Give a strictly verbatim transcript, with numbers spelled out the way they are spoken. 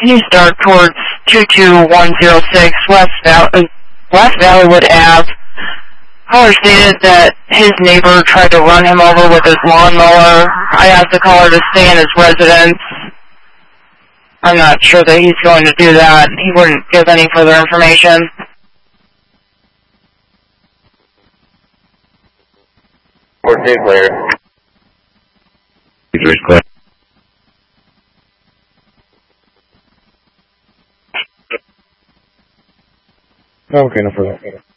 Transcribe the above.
East Dark towards two two one zero six West, Val West Valleywood Ave. Caller stated that his neighbor tried to run him over with his lawnmower. I asked the caller to stay in his residence. I'm not sure that he's going to do that. He wouldn't give any further information. fourteen clear. Three clear. Okay, no further.